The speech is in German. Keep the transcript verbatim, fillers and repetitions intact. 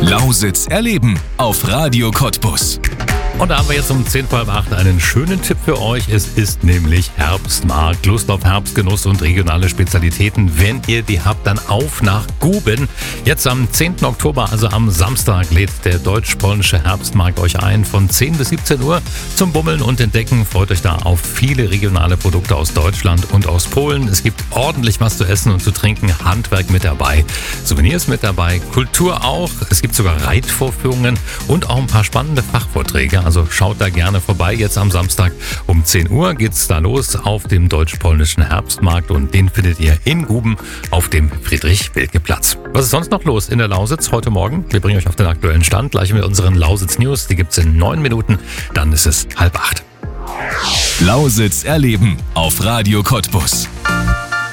Lausitz erleben auf Radio Cottbus. Und da haben wir jetzt um zehn vor halb acht einen schönen Tipp für euch. Es ist nämlich Herbstmarkt. Lust auf Herbstgenuss und regionale Spezialitäten. Wenn ihr die habt, dann auf nach Guben. Jetzt am zehnten Oktober, also am Samstag, lädt der deutsch-polnische Herbstmarkt euch ein von zehn bis siebzehn Uhr zum Bummeln und Entdecken. Freut euch da auf viele regionale Produkte aus Deutschland und aus Polen. Es gibt ordentlich was zu essen und zu trinken. Handwerk mit dabei, Souvenirs mit dabei, Kultur auch. Es gibt sogar Reitvorführungen und auch ein paar spannende Fachvorträge. Also schaut da gerne vorbei. Jetzt am Samstag um zehn Uhr geht's da los auf dem deutsch-polnischen Herbstmarkt und den findet ihr in Guben auf dem Friedrich-Wilke-Platz. Was ist sonst noch los in der Lausitz heute Morgen? Wir bringen euch auf den aktuellen Stand gleich mit unseren Lausitz News. Die gibt's in neun Minuten. Dann ist es halb acht. Lausitz erleben auf Radio Cottbus.